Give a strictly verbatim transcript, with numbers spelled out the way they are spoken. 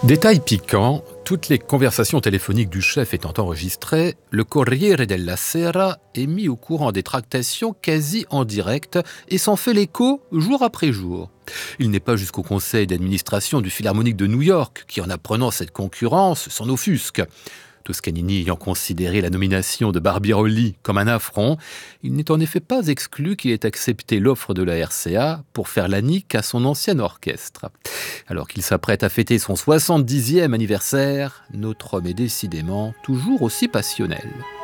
Détail piquant, toutes les conversations téléphoniques du chef étant enregistrées, le Corriere della Sera est mis au courant des tractations quasi en direct et s'en fait l'écho jour après jour. Il n'est pas jusqu'au conseil d'administration du Philharmonique de New York qui, en apprenant cette concurrence, s'en offusque. Toscanini ayant considéré la nomination de Barbirolli comme un affront, il n'est en effet pas exclu qu'il ait accepté l'offre de la R C A pour faire la nique à son ancien orchestre. Alors qu'il s'apprête à fêter son soixante-dixième anniversaire, notre homme est décidément toujours aussi passionnel.